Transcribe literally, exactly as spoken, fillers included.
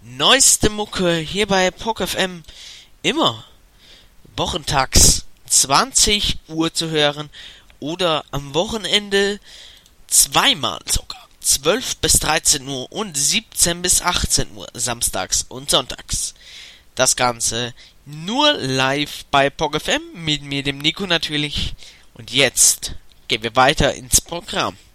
Neueste Mucke hier bei P O K F M. Immer wochentags zwanzig Uhr zu hören oder am Wochenende zweimal sogar. zwölf bis dreizehn Uhr und siebzehn bis achtzehn Uhr samstags und sonntags. Das Ganze nur live bei P O K F M mit mir, dem Nico natürlich. Und jetzt gehen wir weiter ins Programm.